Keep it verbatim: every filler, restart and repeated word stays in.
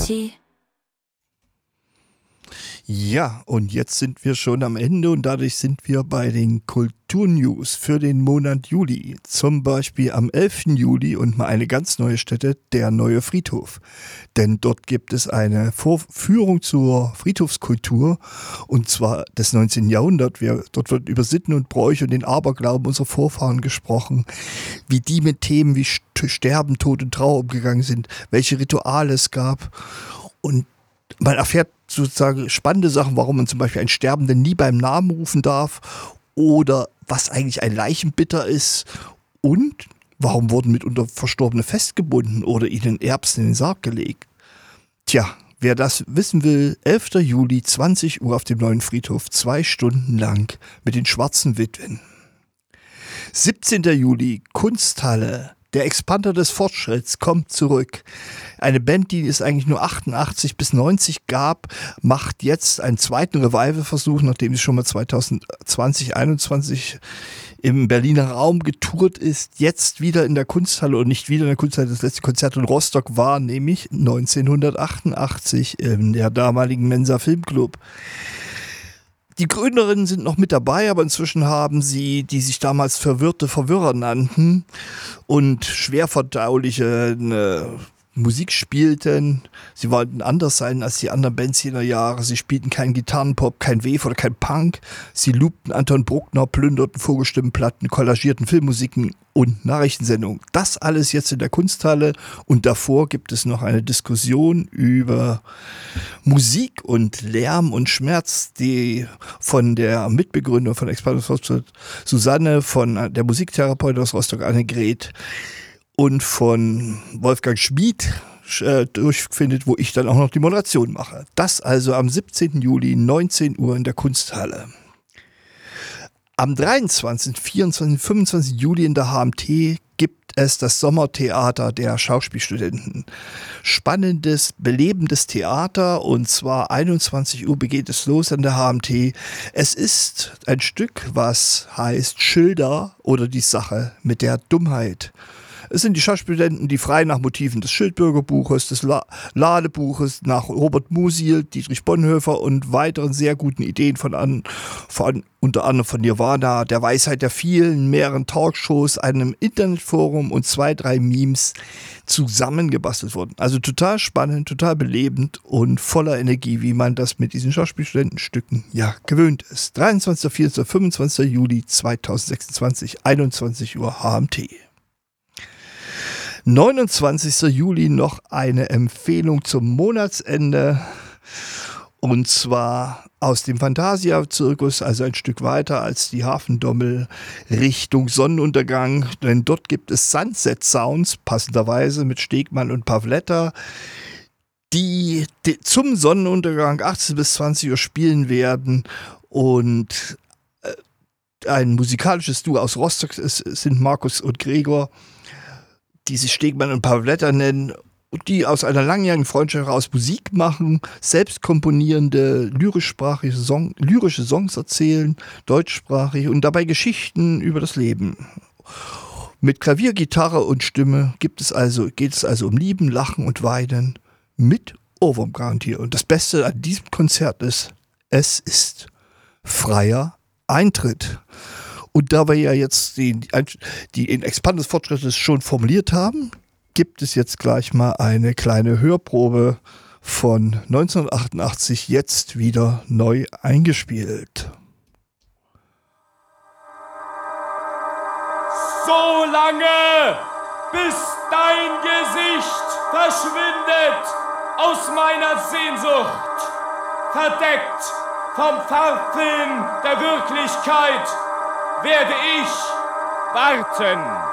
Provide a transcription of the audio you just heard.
T. Ja, und jetzt sind wir schon am Ende und dadurch sind wir bei den Kulturnews für den Monat Juli. Zum Beispiel am elften Juli und mal eine ganz neue Stätte, der Neue Friedhof. Denn dort gibt es eine Vorführung zur Friedhofskultur und zwar des neunzehnten Jahrhunderts. Wir, dort wird über Sitten und Bräuche und den Aberglauben unserer Vorfahren gesprochen, wie die mit Themen wie Sterben, Tod und Trauer umgegangen sind, welche Rituale es gab und man erfährt sozusagen spannende Sachen, warum man zum Beispiel einen Sterbenden nie beim Namen rufen darf oder was eigentlich ein Leichenbitter ist und warum wurden mitunter Verstorbene festgebunden oder ihnen Erbsen in den Sarg gelegt. Tja, wer das wissen will, elften Juli, zwanzig Uhr auf dem Neuen Friedhof, zwei Stunden lang mit den Schwarzen Witwen. siebzehnten Juli, Kunsthalle. Der Expander des Fortschritts kommt zurück. Eine Band, die es eigentlich nur achtundachtzig bis neunzig gab, macht jetzt einen zweiten Revival-Versuch, nachdem sie schon mal zweitausendzwanzig, einundzwanzig im Berliner Raum getourt ist. Jetzt wieder in der Kunsthalle und nicht wieder in der Kunsthalle. Das letzte Konzert in Rostock war nämlich neunzehnhundertachtundachtzig in der damaligen Mensa Filmclub. Die Gründerinnen sind noch mit dabei, aber inzwischen haben sie, die sich damals verwirrte Verwirrer nannten und schwerverdauliche äh, Musik spielten. Sie wollten anders sein als die anderen Bands jener Jahre. Sie spielten keinen Gitarrenpop, kein Wave oder kein Punk. Sie lobten Anton Bruckner, plünderten Vogelstimmenplatten, kollagierten Filmmusiken und Nachrichtensendungen. Das alles jetzt in der Kunsthalle und davor gibt es noch eine Diskussion über Musik und Lärm und Schmerz, die von der Mitbegründerin von Expander Fortschritt, Susanne, von der Musiktherapeutin aus Rostock, Annegret, und von Wolfgang Schmid äh, durchfindet, wo ich dann auch noch die Moderation mache. Das also am siebzehnten Juli, neunzehn Uhr in der Kunsthalle. Am dreiundzwanzigsten, vierundzwanzigsten, fünfundzwanzigsten Juli in der H M T gibt es das Sommertheater der Schauspielstudenten. Spannendes, belebendes Theater und zwar einundzwanzig Uhr begeht es los an der H M T. Es ist ein Stück, was heißt Schilder oder die Sache mit der Dummheit. Es sind die Schauspielstudenten, die frei nach Motiven des Schildbürgerbuches, des La- Ladebuches, nach Robert Musil, Dietrich Bonhoeffer und weiteren sehr guten Ideen von, an, von unter anderem von Nirvana, der Weisheit der Vielen, mehreren Talkshows, einem Internetforum und zwei, drei Memes zusammengebastelt wurden. Also total spannend, total belebend und voller Energie, wie man das mit diesen Schauspielstudentenstücken ja gewöhnt ist. dreiundzwanzigsten, vierundzwanzigsten, fünfundzwanzigsten Juli zweitausendsechsundzwanzig, einundzwanzig Uhr H M T. neunundzwanzigsten Juli noch eine Empfehlung zum Monatsende und zwar aus dem Fantasia-Zirkus, also ein Stück weiter als die Hafendommel Richtung Sonnenuntergang, denn dort gibt es Sunset Sounds, passenderweise mit Stegmann und Pavletta, die, die zum Sonnenuntergang achtzehn bis zwanzig Uhr spielen werden und äh, ein musikalisches Duo aus Rostock ist, sind Markus und Gregor, die sich Stegmann und Pavletta nennen und die aus einer langjährigen Freundschaft heraus Musik machen, selbst komponierende lyrischsprachige Song, lyrische Songs erzählen, deutschsprachig und dabei Geschichten über das Leben. Mit Klavier, Gitarre und Stimme gibt es also, geht es also um Lieben, Lachen und Weinen mit Ohrwurmgarantie. Und das Beste an diesem Konzert ist, es ist freier Eintritt. Und da wir ja jetzt die, die in Expandes Fortschritte schon formuliert haben, gibt es jetzt gleich mal eine kleine Hörprobe von neunzehnhundertachtundachtzig, jetzt wieder neu eingespielt. So lange, bis dein Gesicht verschwindet aus meiner Sehnsucht, verdeckt vom Farbfilm der Wirklichkeit, werde ich warten.